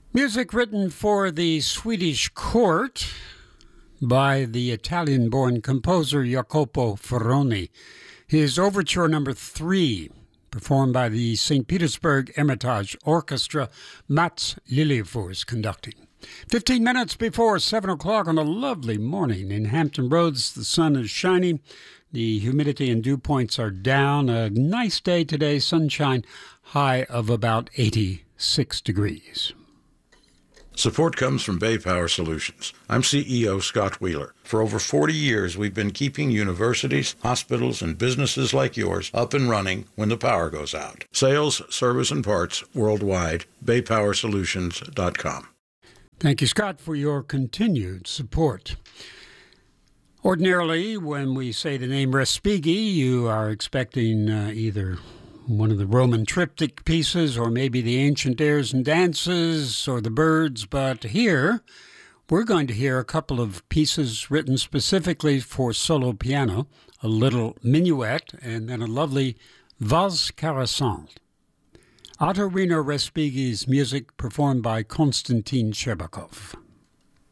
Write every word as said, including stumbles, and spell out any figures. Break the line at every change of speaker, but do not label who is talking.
Music written for the Swedish court by the Italian-born composer Jacopo Foroni. His overture number three, performed by the Saint Petersburg Hermitage Orchestra, Mats Lilliefors conducting. Fifteen minutes before seven o'clock on a lovely morning in Hampton Roads. The sun is shining. The humidity and dew points are down. A nice day today, sunshine, high of about eighty-six degrees.
Support comes from Bay Power Solutions. I'm C E O Scott Wheeler. For over forty years, we've been keeping universities, hospitals, and businesses like yours up and running when the power goes out. Sales, service, and parts worldwide. bay power solutions dot com.
Thank you, Scott, for your continued support. Ordinarily, when we say the name Respighi, you are expecting uh, either one of the Roman triptych pieces, or maybe the ancient airs and dances, or the birds. But here, we're going to hear a couple of pieces written specifically for solo piano, a little minuet, and then a lovely valse caressante. Ottorino Respighi's music performed by Konstantin Sherbakov.